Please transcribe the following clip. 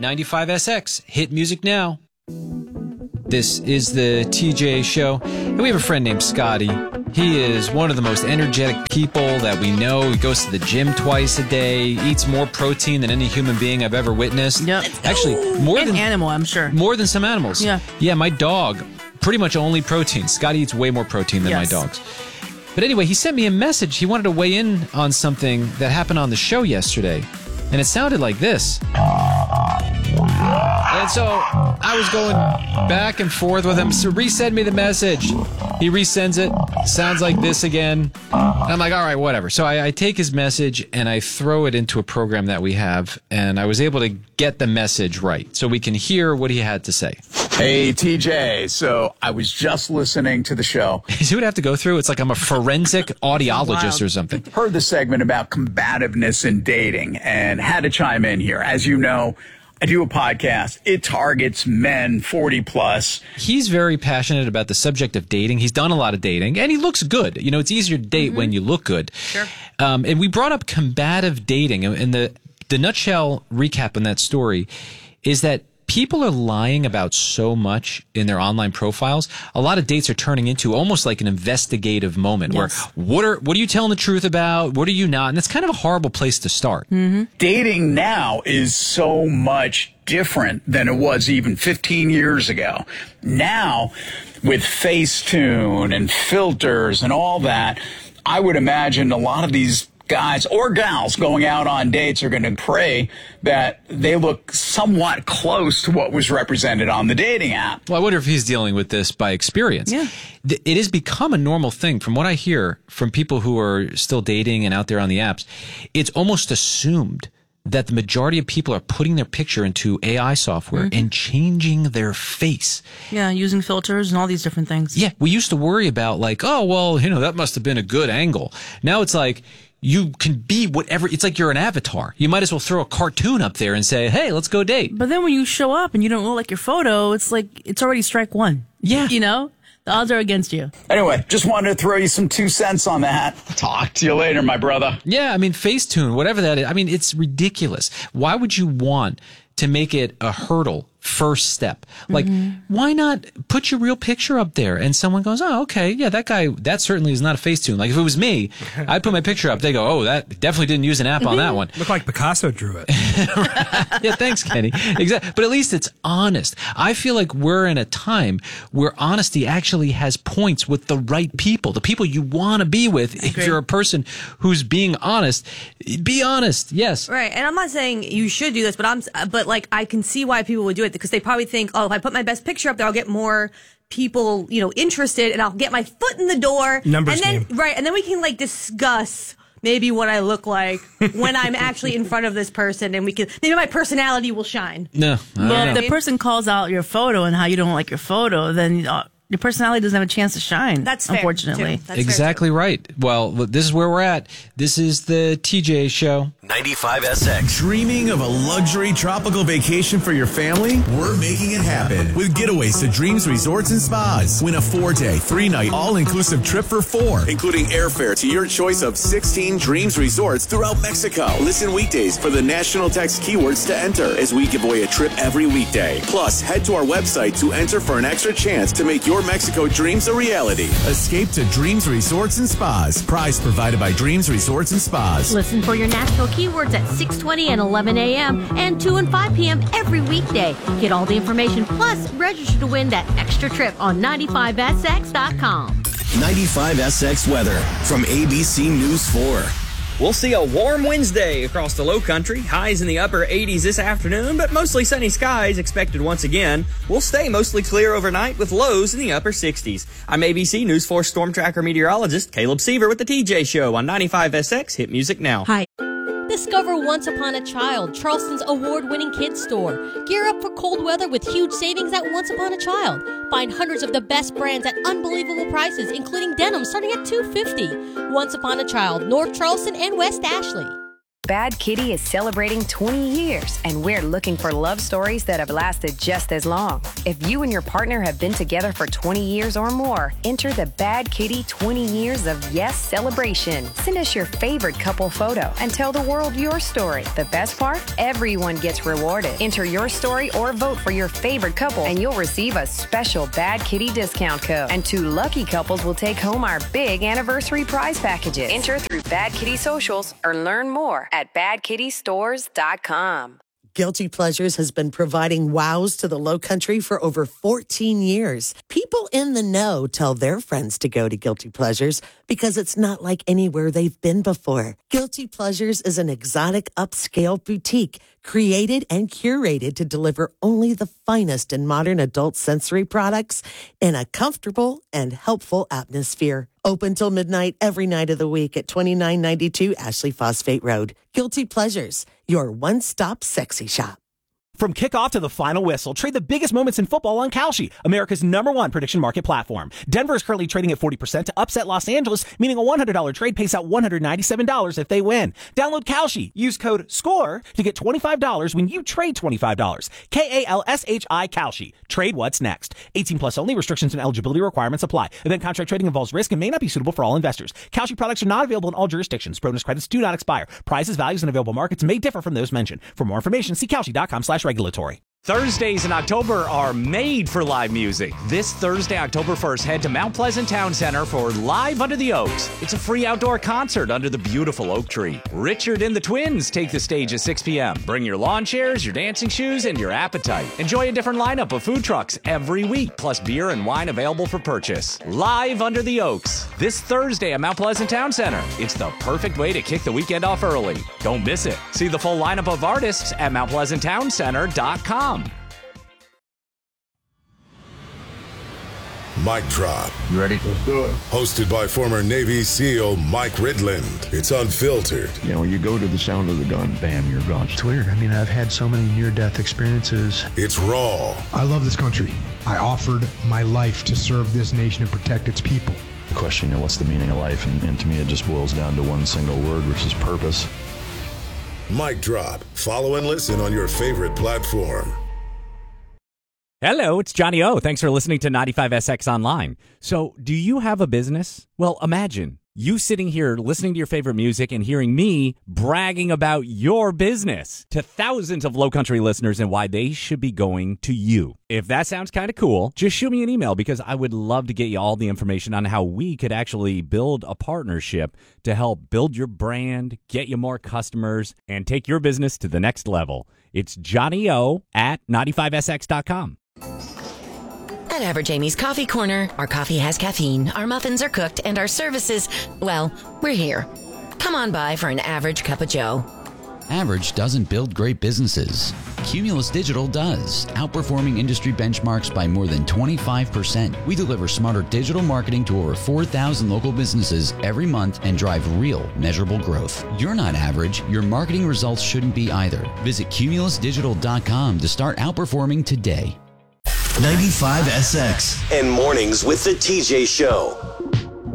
95SX. Hit music now. This is the TJ Show, and we have a friend named Scotty. He is one of the most energetic people that we know. He goes to the gym twice a day, eats more protein than any human being I've ever witnessed. Yep. Actually, more than animal, I'm sure. More than some animals. Yeah, my dog, pretty much only protein. Scotty eats way more protein than my dogs. But anyway, he sent me a message. He wanted to weigh in on something that happened on the show yesterday, and it sounded like this. And so I was going back and forth with him. So resend me the message. He resends it. Sounds like this again. I'm like, all right, whatever. So I take his message and I throw it into a program that we have. And I was able to get the message right so we can hear what he had to say. Hey, TJ. So I was just listening to the show. You see what I have to go through? It's like I'm a forensic audiologist or something. Heard the segment about combativeness in dating and had to chime in here. As you know, I do a podcast. It targets men 40 plus. He's very passionate about the subject of dating. He's done a lot of dating, and he looks good. You know, it's easier to date when you look good. Sure. And we brought up combative dating, and the nutshell recap on that story is that people are lying about so much in their online profiles. A lot of dates are turning into almost like an investigative moment where what are you telling the truth about? What are you not? And that's kind of a horrible place to start. Dating now is so much different than it was even 15 years ago. Now, with Facetune and filters and all that, I would imagine a lot of these guys or gals going out on dates are going to pray that they look somewhat close to what was represented on the dating app. Well, I wonder if he's dealing with this by experience. Yeah. It has become a normal thing. From what I hear from people who are still dating and out there on the apps, it's almost assumed that the majority of people are putting their picture into AI software and changing their face. Yeah, using filters and all these different things. Yeah, we used to worry about like, oh, well, you know, that must have been a good angle. Now it's like, you can be whatever. It's like you're an avatar. You might as well throw a cartoon up there and say, hey, let's go date. But then when you show up and you don't look like your photo, it's like it's already strike one. Yeah. You know? The odds are against you. Anyway, just wanted to throw you some 2 cents on that. Talk to you later, my brother. Yeah, I mean, Facetune, whatever that is. I mean, it's ridiculous. Why would you want to make it a hurdle first step? Like, why not put your real picture up there and someone goes, oh, okay, yeah, that guy, that certainly is not a Facetune. Like, if it was me, I'd put my picture up. They go, oh, that definitely didn't use an app on that one. Looked like Picasso drew it. Yeah, thanks, Kenny. Exactly. But at least it's honest. I feel like we're in a time where honesty actually has points with the right people, the people you want to be with. If you're a person who's being honest, be honest. Yes. Right. And I'm not saying you should do this, but like I can see why people would do it because they probably think, oh, if I put my best picture up there, I'll get more people, you know, interested and I'll get my foot in the door. Numbers and then game. Right. And then we can like discuss maybe what I look like when I'm actually in front of this person and maybe my personality will shine. No. Well, if the person calls out your photo and how you don't like your photo, then your personality doesn't have a chance to shine. That's fair, unfortunately. too. That's exactly right. Well, this is where we're at. This is the TJ Show. 95SX. Dreaming of a luxury tropical vacation for your family? We're making it happen with getaways to Dreams Resorts and Spas. Win a 4-day, 3-night, all-inclusive trip for 4, including airfare to your choice of 16 Dreams Resorts throughout Mexico. Listen weekdays for the national text keywords to enter as we give away a trip every weekday. Plus, head to our website to enter for an extra chance to make your Mexico dreams a reality. Escape to Dreams Resorts and Spas. Prize provided by Dreams Resorts and Spas. Listen for your national keywords at 6:20 and 11 a.m. and 2 and 5 p.m. every weekday. Get all the information plus register to win that extra trip on 95SX.com. 95SX weather from ABC News 4. We'll see a warm Wednesday across the low country. Highs in the upper 80s this afternoon, but mostly sunny skies expected once again. We'll stay mostly clear overnight with lows in the upper 60s. I'm ABC News 4 Storm Tracker meteorologist Caleb Seaver with the TJ Show on 95SX Hit Music Now. Hi. Discover Once Upon a Child, Charleston's award-winning kids store. Gear up for cold weather with huge savings at Once Upon a Child. Find hundreds of the best brands at unbelievable prices, including denim starting at $250. Once Upon a Child, North Charleston and West Ashley. Bad Kitty is celebrating 20 years, and we're looking for love stories that have lasted just as long. If you and your partner have been together for 20 years or more, enter the Bad Kitty 20 Years of Yes celebration. Send us your favorite couple photo and tell the world your story. The best part? Everyone gets rewarded. Enter your story or vote for your favorite couple, and you'll receive a special Bad Kitty discount code. And 2 lucky couples will take home our big anniversary prize packages. Enter through Bad Kitty socials or learn more at badkittystores.com. Guilty Pleasures has been providing wows to the Lowcountry for over 14 years. People in the know tell their friends to go to Guilty Pleasures because it's not like anywhere they've been before. Guilty Pleasures is an exotic upscale boutique created and curated to deliver only the finest in modern adult sensory products in a comfortable and helpful atmosphere. Open till midnight every night of the week at 2992 Ashley Phosphate Road. Guilty Pleasures, your one-stop sexy shop. From kickoff to the final whistle, trade the biggest moments in football on Kalshi, America's #1 prediction market platform. Denver is currently trading at 40% to upset Los Angeles, meaning a $100 trade pays out $197 if they win. Download Kalshi. Use code SCORE to get $25 when you trade $25. KALSHI Kalshi. Trade what's next. 18 plus only. Restrictions and eligibility requirements apply. Event contract trading involves risk and may not be suitable for all investors. Kalshi products are not available in all jurisdictions. Bonus credits do not expire. Prices, values, and available markets may differ from those mentioned. For more information, see Kalshi.com/regulatory. Thursdays in October are made for live music. This Thursday, October 1st, head to Mount Pleasant Town Center for Live Under the Oaks. It's a free outdoor concert under the beautiful oak tree. Richard and the Twins take the stage at 6 p.m. Bring your lawn chairs, your dancing shoes, and your appetite. Enjoy a different lineup of food trucks every week, plus beer and wine available for purchase. Live Under the Oaks, this Thursday at Mount Pleasant Town Center. It's the perfect way to kick the weekend off early. Don't miss it. See the full lineup of artists at MountPleasantTownCenter.com. Mic Drop. You ready? Let's do it. Hosted by former Navy SEAL Mike Ridland. It's unfiltered. You know, you go to the sound of the gun, bam, you're gone. It's weird. I mean, I've had so many near-death experiences. It's raw. I love this country. I offered my life to serve this nation and protect its people. The question, you know, what's the meaning of life? And to me, it just boils down to one single word, which is purpose. Mic Drop. Follow and listen on your favorite platform. Hello, it's Johnny O. Thanks for listening to 95SX Online. So, do you have a business? Well, imagine you sitting here listening to your favorite music and hearing me bragging about your business to thousands of Lowcountry listeners and why they should be going to you. If that sounds kind of cool, just shoot me an email because I would love to get you all the information on how we could actually build a partnership to help build your brand, get you more customers, and take your business to the next level. It's Johnny O at 95SX.com. At Average Amy's Coffee Corner, our coffee has caffeine, our muffins are cooked, and our services, well, we're here. Come on by for an average cup of joe. Average doesn't build great businesses. Cumulus Digital does, outperforming industry benchmarks by more than 25%. We deliver smarter digital marketing to over 4,000 local businesses every month and drive real, measurable growth. You're not average. Your marketing results shouldn't be either. Visit cumulusdigital.com to start outperforming today. 95SX. And mornings with the TJ Show.